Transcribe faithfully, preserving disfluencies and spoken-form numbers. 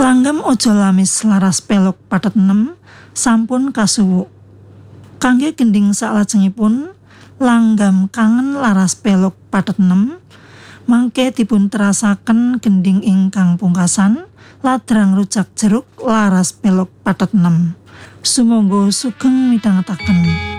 Langgam ojo lamis laras pelok pathet enem sampun kasuwuk. Kangge gending salajengipun langgam kangen laras pelok pathet enem mangke dipun terasaken gending ingkang pungkasan ladrang rujak jeruk laras pelok pathet enem. Sumangga sugeng midhangetaken.